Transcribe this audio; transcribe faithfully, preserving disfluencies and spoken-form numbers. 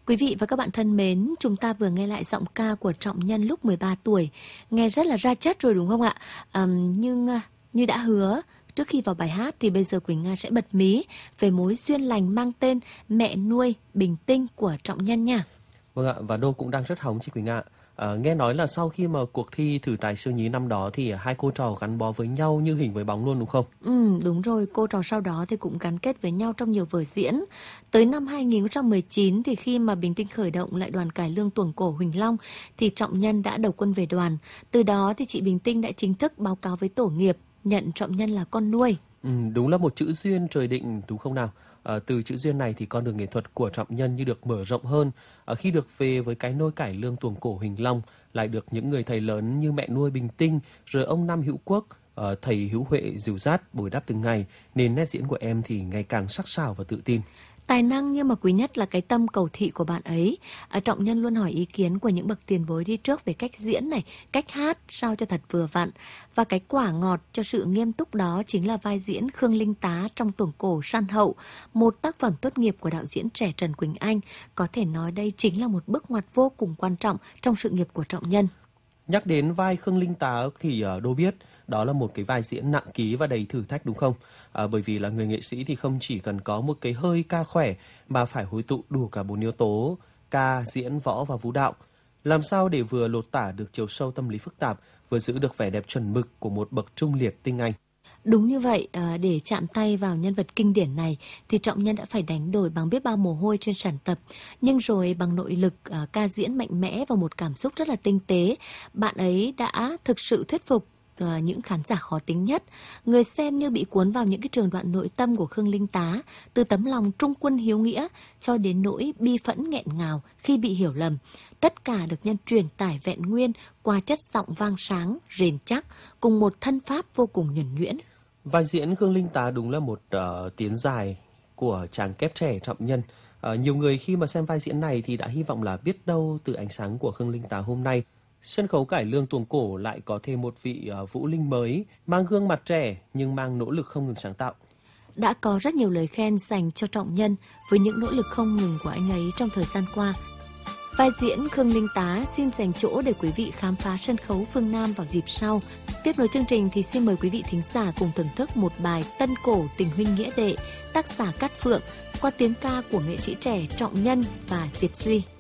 Quý vị và các bạn thân mến, chúng ta vừa nghe lại giọng ca của Trọng Nhân lúc mười ba tuổi. Nghe rất là ra chất rồi đúng không ạ? À, nhưng như đã hứa, trước khi vào bài hát thì bây giờ Quỳnh Nga sẽ bật mí về mối duyên lành mang tên Mẹ Nuôi Bình Tinh của Trọng Nhân nha. Vâng ạ, và Đô cũng đang rất hóng chị Quỳnh Nga. À, nghe nói là sau khi mà cuộc thi thử tài siêu nhí năm đó thì hai cô trò gắn bó với nhau như hình với bóng luôn đúng không? Ừ, đúng rồi, cô trò sau đó thì cũng gắn kết với nhau trong nhiều vở diễn. Tới năm hai nghìn không trăm mười chín thì khi mà Bình Tinh khởi động lại đoàn cải lương tuồng cổ Huỳnh Long thì Trọng Nhân đã đầu quân về đoàn. Từ đó thì chị Bình Tinh đã chính thức báo cáo với tổ nghiệp nhận Trọng Nhân là con nuôi. Ừ, đúng là một chữ duyên trời định đúng không nào? À, từ chữ duyên này thì con đường nghệ thuật của Trọng Nhân như được mở rộng hơn à, khi được về với cái nôi cải lương tuồng cổ Huỳnh Long, lại được những người thầy lớn như mẹ nuôi Bình Tinh, rồi ông Nam Hữu Quốc, à, thầy Hữu Huệ dìu dắt bồi đắp từng ngày, nên nét diễn của em thì ngày càng sắc sảo và tự tin. Tài năng nhưng mà quý nhất là cái tâm cầu thị của bạn ấy. À, Trọng Nhân luôn hỏi ý kiến của những bậc tiền bối đi trước về cách diễn này, cách hát sao cho thật vừa vặn. Và cái quả ngọt cho sự nghiêm túc đó chính là vai diễn Khương Linh Tá trong tuồng cổ San Hậu, một tác phẩm tốt nghiệp của đạo diễn trẻ Trần Quỳnh Anh. Có thể nói đây chính là một bước ngoặt vô cùng quan trọng trong sự nghiệp của Trọng Nhân. Nhắc đến vai Khương Linh Tá thì uh, Đô biết đó là một cái vai diễn nặng ký và đầy thử thách đúng không? À, bởi vì là người nghệ sĩ thì không chỉ cần có một cái hơi ca khỏe mà phải hội tụ đủ cả bốn yếu tố: ca, diễn, võ và vũ đạo. Làm sao để vừa lột tả được chiều sâu tâm lý phức tạp, vừa giữ được vẻ đẹp chuẩn mực của một bậc trung liệt tinh anh? Đúng như vậy, à, để chạm tay vào nhân vật kinh điển này thì Trọng Nhân đã phải đánh đổi bằng biết bao mồ hôi trên sàn tập. Nhưng rồi bằng nội lực, à, ca diễn mạnh mẽ và một cảm xúc rất là tinh tế, bạn ấy đã thực sự thuyết phục à, những khán giả khó tính nhất. Người xem như bị cuốn vào những cái trường đoạn nội tâm của Khương Linh Tá, từ tấm lòng trung quân hiếu nghĩa cho đến nỗi bi phẫn nghẹn ngào khi bị hiểu lầm. Tất cả được nhân truyền tải vẹn nguyên qua chất giọng vang sáng, rền chắc, cùng một thân pháp vô cùng nhuần nhuyễn. Vai diễn Khương Linh Tá đúng là một uh, tiến dài của chàng kép trẻ Trọng Nhân. Uh, nhiều người khi mà xem vai diễn này thì đã hy vọng là biết đâu từ ánh sáng của Khương Linh Tá hôm nay, sân khấu cải lương tuồng cổ lại có thêm một vị uh, Vũ Linh mới, mang gương mặt trẻ nhưng mang nỗ lực không ngừng sáng tạo. Đã có rất nhiều lời khen dành cho Trọng Nhân với những nỗ lực không ngừng của anh ấy trong thời gian qua. Vai diễn Khương Linh Tá xin dành chỗ để quý vị khám phá sân khấu phương Nam vào dịp sau. Tiếp nối chương trình thì xin mời quý vị thính giả cùng thưởng thức một bài Tân Cổ Tình Huynh Nghĩa Đệ, tác giả Cát Phượng, qua tiếng ca của nghệ sĩ trẻ Trọng Nhân và Diệp Duy.